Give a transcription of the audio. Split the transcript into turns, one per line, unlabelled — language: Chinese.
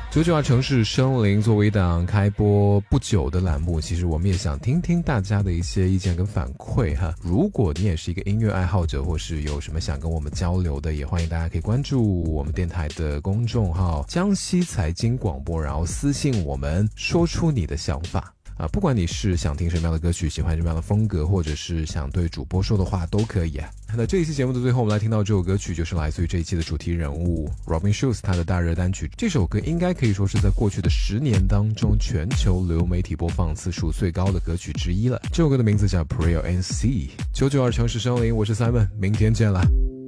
992城市生灵作为一档开播不久的栏目，其实我们也想听听大家的一些意见跟反馈哈。如果你也是一个音乐爱好者，或是有什么想跟我们交流的，也欢迎大家可以关注我们电台的公众号江西财经广播，然后私信我们说出你的想法。不管你是想听什么样的歌曲，喜欢什么样的风格，或者是想对主播说的话都可以啊。那这一期节目的最后，我们来听到这首歌曲，就是来自于这一期的主题人物 Robin Schulz 他的大热单曲。这首歌应该可以说是在过去的10年当中全球流媒体播放次数最高的歌曲之一了。这首歌的名字叫 Prayer and Sea。992城市生灵，我是 Simon， 明天见啦。